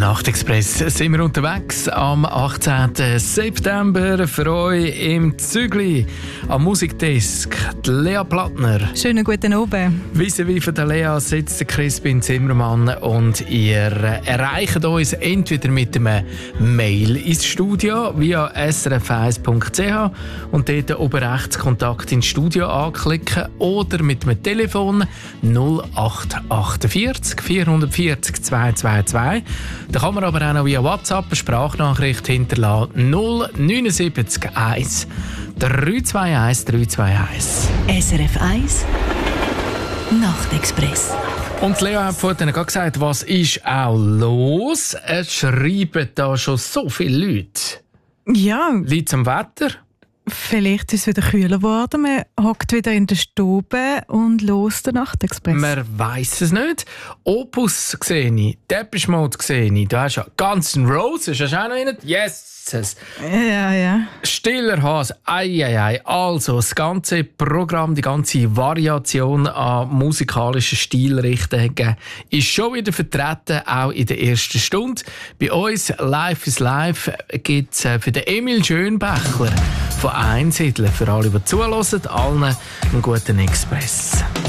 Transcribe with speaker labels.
Speaker 1: Nachtexpress sind wir unterwegs am 18. September für euch im Zügli am Musikdesk die Lea Plattner.
Speaker 2: Schönen guten Abend.
Speaker 1: Vis-à-vis von der Lea sitzt der Crispin Zimmermann und ihr erreicht uns entweder mit einem Mail ins Studio via srf1.ch und dort oben rechts Kontakt ins Studio anklicken oder mit einem Telefon 0848 440 222. Da kann man aber auch noch via WhatsApp eine Sprachnachricht hinterlassen. 079 1 321 321.
Speaker 2: SRF 1 Nachtexpress.
Speaker 1: Und Leo hat vorhin gerade gesagt, was ist auch los? Es schreiben da schon so viele Leute.
Speaker 2: Ja,
Speaker 1: Liegt es am Wetter?
Speaker 2: vielleicht ist es wieder kühler geworden. Man hockt wieder in der Stube und los den Nachtexpress.
Speaker 1: Man weiss es nicht. Opus sehe ich, Depeche Mode sehe ich. Du hast ja Guns N' Roses, hast du auch noch einen? Yes!
Speaker 2: Ja.
Speaker 1: Stiller Hase, ei. Also, das ganze Programm, die ganze Variation an musikalischen Stilrichtungen ist schon wieder vertreten, auch in der ersten Stunde. Bei uns, Live is Live, gibt es für den Emil Schönbächler von Einsiedeln, für alle, die zuhören, allen einen guten Express.